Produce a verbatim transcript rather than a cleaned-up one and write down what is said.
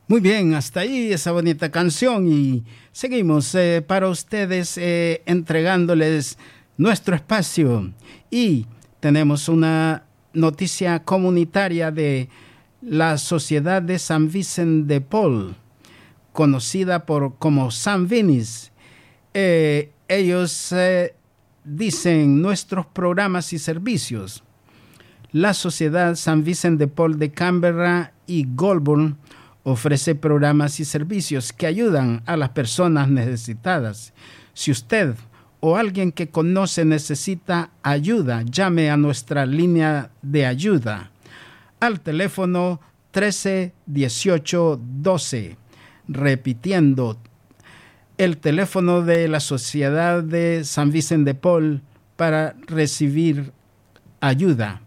Muy bien, hasta ahí esa bonita canción y seguimos eh, para ustedes eh, entregándoles nuestro espacio y tenemos una noticia comunitaria de la Sociedad de San Vicente de Paul, conocida por como San Vinis. Eh, ellos eh, dicen nuestros programas y servicios. La Sociedad San Vicente de Paul de Canberra y Goulburn ofrece programas y servicios que ayudan a las personas necesitadas. Si usted o alguien que conoce necesita ayuda, llame a nuestra línea de ayuda al teléfono trece dieciocho doce. Repitiendo, el teléfono de la Sociedad de San Vicente de Paul para recibir ayuda.